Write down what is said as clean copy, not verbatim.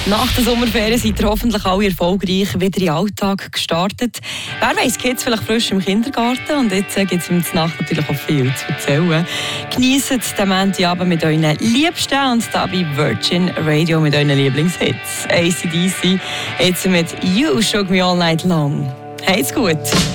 Nach der Sommerferien sind ihr hoffentlich alle erfolgreich wieder in den Alltag gestartet. Wer weiss, Kids vielleicht frisch im Kindergarten und jetzt gibt es in der Nacht natürlich auch viel zu erzählen. Geniessen den Montagabend mit euren Liebsten und da bei Virgin Radio mit euren Lieblingshits. AC/DC, jetzt mit You Shook Me All Night Long. Heit's gut!